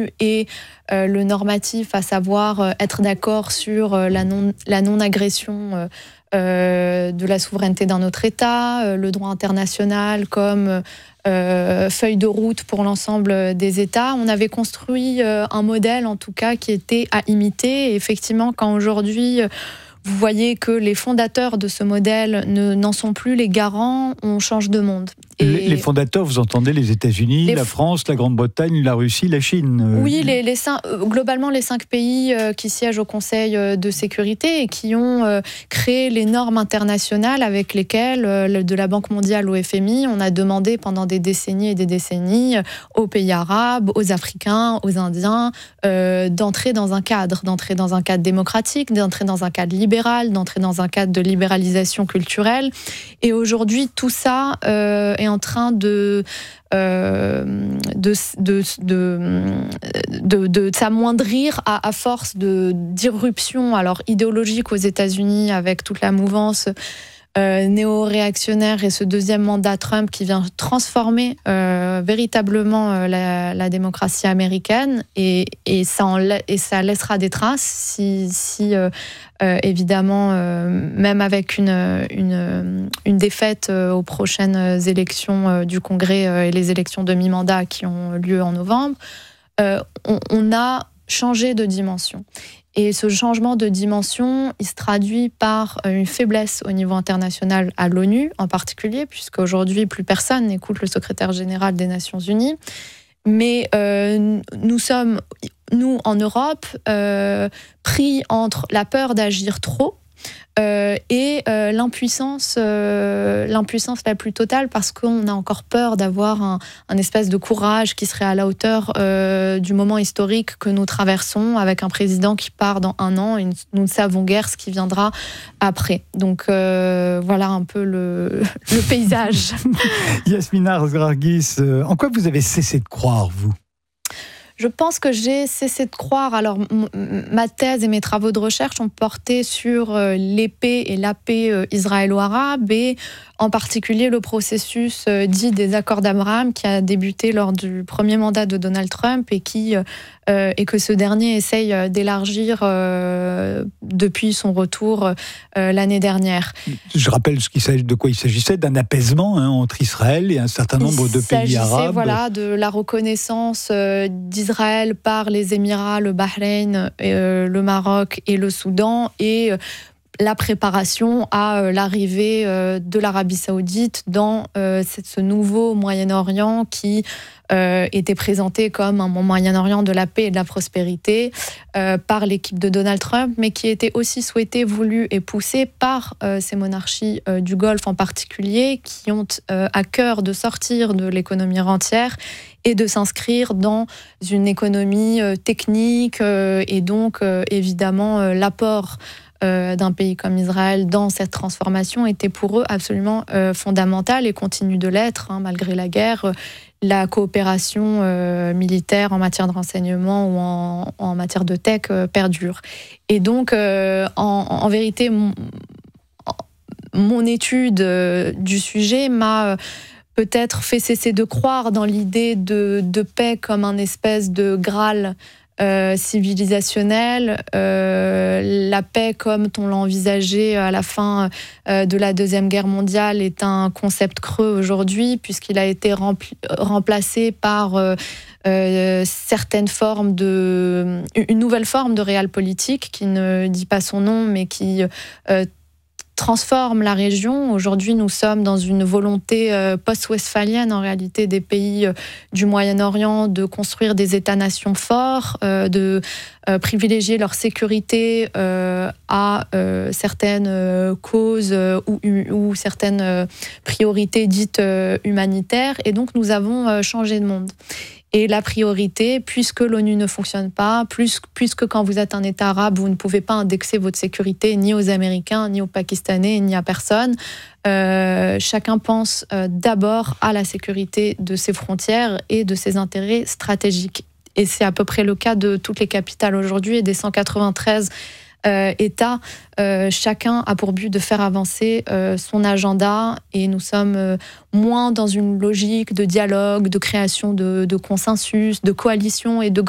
et le normatif, à savoir être d'accord sur la non-agression de la souveraineté d'un autre État, le droit international comme feuille de route pour l'ensemble des États. On avait construit un modèle, en tout cas, qui était à imiter. Et effectivement, quand aujourd'hui, vous voyez que les fondateurs de ce modèle n'en sont plus les garants, on change de monde. Et les fondateurs, vous entendez les États-Unis, la France, la Grande-Bretagne, la Russie, la Chine. Oui, globalement les 5 pays qui siègent au Conseil de sécurité et qui ont créé les normes internationales avec lesquelles, de la Banque mondiale au FMI, on a demandé pendant des décennies et des décennies aux pays arabes, aux Africains, aux Indiens, d'entrer dans un cadre démocratique, d'entrer dans un cadre libéral, d'entrer dans un cadre de libéralisation culturelle. Et aujourd'hui, tout ça est en train de s'amoindrir à force d'irruption alors idéologique aux États-Unis avec toute la mouvance néo-réactionnaire et ce deuxième mandat Trump qui vient transformer véritablement la démocratie américaine et ça laissera des traces si évidemment même avec une défaite aux prochaines élections du Congrès et les élections de mi-mandat qui ont lieu en novembre, on a changé de dimension. Et ce changement de dimension, il se traduit par une faiblesse au niveau international à l'ONU en particulier, puisqu'aujourd'hui, plus personne n'écoute le secrétaire général des Nations Unies. Mais nous sommes, nous, en Europe, pris entre la peur d'agir trop et l'impuissance la plus totale parce qu'on a encore peur d'avoir un espèce de courage qui serait à la hauteur du moment historique que nous traversons avec un président qui part dans 1 an et nous ne savons guère ce qui viendra après. Donc voilà un peu le paysage. Yasmina Razgargis, en quoi vous avez cessé de croire, vous ? Je pense que j'ai cessé de croire. Alors, ma thèse et mes travaux de recherche ont porté sur l'épée et la paix israélo-arabe et en particulier le processus dit des accords d'Abraham qui a débuté lors du premier mandat de Donald Trump et que ce dernier essaye d'élargir depuis son retour l'année dernière. Je rappelle de quoi il s'agissait, d'un apaisement entre Israël et un certain nombre de pays arabes. Voilà, de la reconnaissance d'Israël par les Émirats, le Bahreïn, le Maroc et le Soudan et la préparation à l'arrivée de l'Arabie Saoudite dans ce nouveau Moyen-Orient qui était présenté comme un Moyen-Orient de la paix et de la prospérité par l'équipe de Donald Trump, mais qui était aussi souhaité, voulu et poussé par ces monarchies du Golfe en particulier, qui ont à cœur de sortir de l'économie rentière et de s'inscrire dans une économie technique et donc évidemment l'apport d'un pays comme Israël dans cette transformation était pour eux absolument fondamental et continue de l'être, malgré la guerre. La coopération militaire en matière de renseignement ou en matière de tech perdure. Et donc, en vérité, mon étude du sujet m'a peut-être fait cesser de croire dans l'idée de paix comme un espèce de Graal civilisationnelle, la paix comme on l'a envisagé à la fin de la Deuxième Guerre mondiale est un concept creux aujourd'hui puisqu'il a été remplacé par une nouvelle forme de realpolitik qui ne dit pas son nom mais qui transforme la région. Aujourd'hui, nous sommes dans une volonté post-westphalienne, en réalité, des pays du Moyen-Orient de construire des États-nations forts, de privilégier leur sécurité à certaines causes ou certaines priorités dites humanitaires. Et donc, nous avons changé de monde. Et la priorité, puisque l'ONU ne fonctionne pas, puisque quand vous êtes un État arabe, vous ne pouvez pas indexer votre sécurité ni aux Américains, ni aux Pakistanais, ni à personne, chacun pense d'abord à la sécurité de ses frontières et de ses intérêts stratégiques. Et c'est à peu près le cas de toutes les capitales aujourd'hui et des 193 États. Chacun a pour but de faire avancer son agenda et nous sommes moins dans une logique de dialogue, de création de consensus, de coalition et de